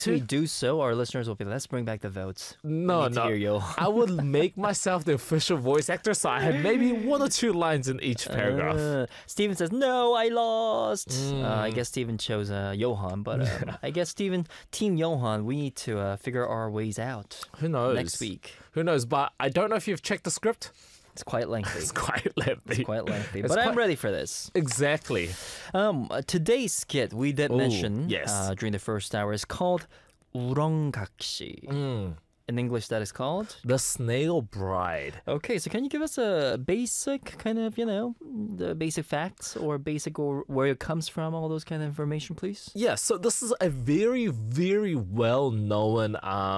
we do so, our listeners will be like, let's bring back the votes. No, We need to no. hear you. I would make myself the official voice actor, so I have maybe 1 or 2 lines in each paragraph. Steven says, no, I lost. I guess Steven chose Johan, but I guess Steven, Team Johan, we need to figure our ways out Who knows? next week. Who knows? But I don't know if you've checked the script. It's quite lengthy. It's quite lengthy. Quite lengthy, It's but I'm quite- ready for this. Exactly. Today's skit we did Ooh, mention yes. during the first hour is called 우렁각시. In English, that is called. The Snail Bride. Okay, so can you give us a basic kind of, the basic facts or basic or where it comes from, all those kind of information, please? Yeah, so this is a very, very well-known,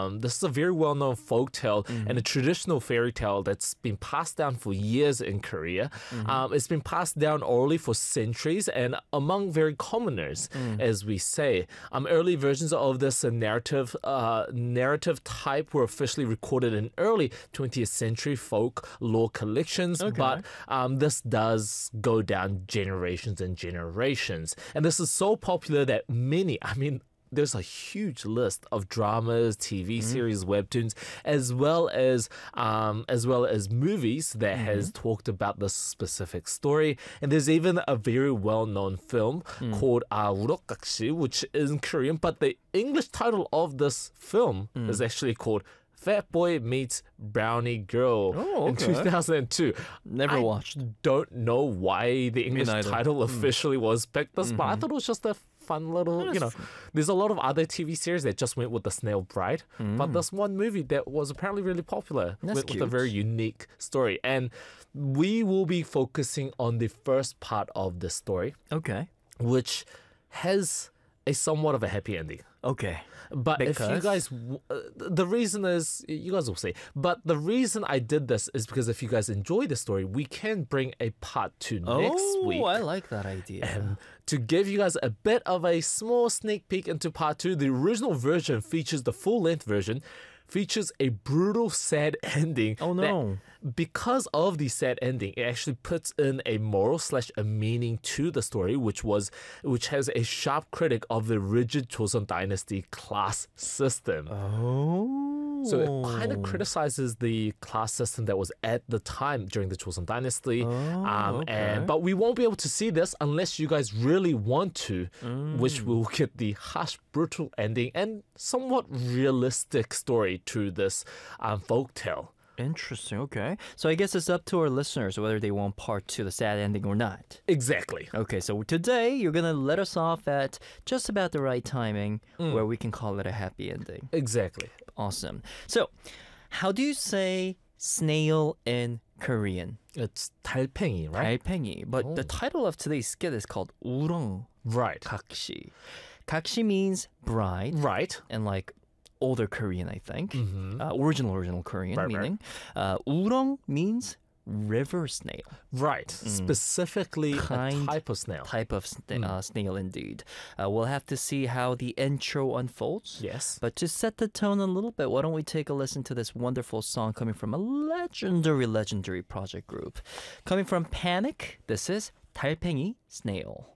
folk tale and a traditional fairy tale that's been passed down for years in Korea. It's been passed down orally for centuries and among very commoners, as we say. Early versions of this narrative type were officially recorded in early 20th century folk lore collections, but this does go down generations and generations. And this is so popular that there's a huge list of dramas, TV series, webtoons, as well as movies that has talked about this specific story. And there's even a very well-known film called 우렁각시, which is in Korean, but the English title of this film is actually called Fat Boy Meets Brownie Girl in 2002. Never watched. Don't know why the English neither. title officially was picked this, but I thought it was just a fun little, there's a lot of other TV series that just went with The Snail Bride, but there's one movie that was apparently really popular with a cute. very unique story. And we will be focusing on the first part of the story, Okay. which has a somewhat of a happy ending. Okay. But if you Because? guys, the reason is, you guys will see, but the reason I did this is because if you guys enjoy the story, we can bring a part 2 next week. Oh, I like that idea. And to give you guys a bit of a small sneak peek into part 2, the original version features the full-length version, features a brutal, sad ending. Oh, no. Because of the sad ending, it actually puts in a moral / a meaning to the story, which has a sharp critic of the rigid Joseon Dynasty class system. Oh. So it kind of criticizes the class system that was at the time during the Joseon Dynasty. But we won't be able to see this unless you guys really want to, which will get the harsh, brutal ending and somewhat realistic story to this folktale. Interesting. Okay. So I guess it's up to our listeners whether they want part 2, the sad ending, or not. Exactly. Okay, so today you're going to let us off at just about the right timing where we can call it a happy ending. Exactly. Awesome. So, how do you say snail in Korean? It's 달팽이, right? 달팽이. But the title of today's skit is called 우렁각시. Right. 각시 means bride. Right. And like older Korean, I think. Original Korean Right, meaning. 우렁 means river snail. Right. Specifically a Kind type of snail. Type of snail indeed. We'll have to see how the intro unfolds. Yes. But to set the tone a little bit, why don't we take a listen to this wonderful song coming from a legendary project group. Coming from Panic, this is 달팽이 Snail.